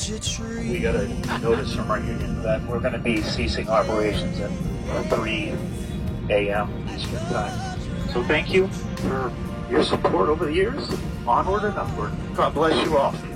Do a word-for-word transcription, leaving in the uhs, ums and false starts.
we got a notice from our union that we're going to be ceasing operations at three a.m. Eastern Time. So thank you for your support over the years. Onward and upward. God bless you all.